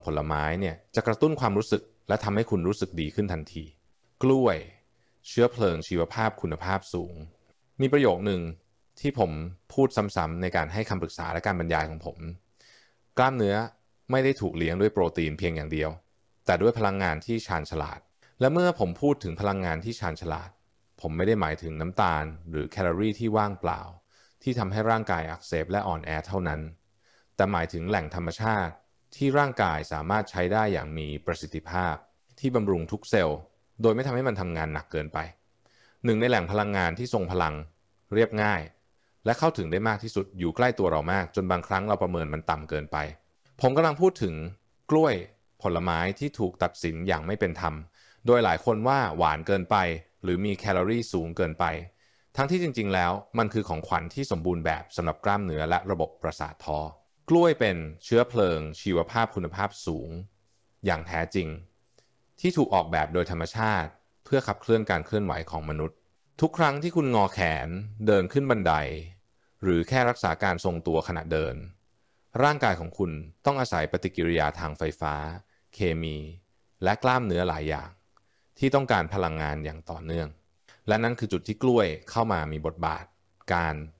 ผลไม้เนี่ยจะกระตุ้นความรู้สึกและทำให้คุณรู้สึกดีขึ้นทันทีกล้วยเชื้อเพลิงชีวภาพคุณภาพสูงมีประโยคหนึ่งที่ผมพูดซ้ำๆในการให้คำปรึกษาและการบรรยายของผมกล้ามเนื้อไม่ได้ถูกเลี้ยงด้วยโปรตีนเพียงอย่างเดียวแต่ด้วยพลังงานที่ชาญฉลาดและเมื่อผมพูดถึงพลังงานที่ชาญฉลาดผมไม่ได้หมายถึงน้ำตาลหรือแคลอรี่ที่ว่างเปล่าที่ทำให้ร่างกายอักเสบและอ่อนแอเท่านั้นแต่หมายถึงแหล่งธรรมชาติที่ร่างกายสามารถใช้ได้อย่างมีประสิทธิภาพที่บำรุงทุกเซลล์โดยไม่ทำให้มันทำงานหนักเกินไปหนึ่งในแหล่งพลังงานที่ทรงพลังเรียบง่ายและเข้าถึงได้มากที่สุดอยู่ใกล้ตัวเรามากจนบางครั้งเราประเมินมันต่ำเกินไปผมกำลังพูดถึงกล้วยผลไม้ที่ถูกตัดสินอย่างไม่เป็นธรรมโดยหลายคนว่าหวานเกินไปหรือมีแคลอรี่สูงเกินไปทั้งที่จริงๆแล้วมันคือของขวัญที่สมบูรณ์แบบสำหรับกล้ามเนื้อและระบบประสาทท้อกล้วยเป็นเชื้อเพลิงชีวภาพคุณภาพสูงอย่างแท้จริงที่ถูกออกแบบโดยธรรมชาติเพื่อขับเคลื่อนการเคลื่อนไหวของมนุษย์ทุกครั้งที่คุณงอแขนเดินขึ้นบันไดหรือแค่รักษาการทรงตัวขณะเดินร่างกายของคุณต้องอาศัยปฏิกิริยาทางไฟฟ้าเคมีและกล้ามเนื้อหลายอย่างที่ต้องการพลังงานอย่างต่อเนื่องและนั่นคือจุดที่กล้วยเข้ามามีบทบาทการ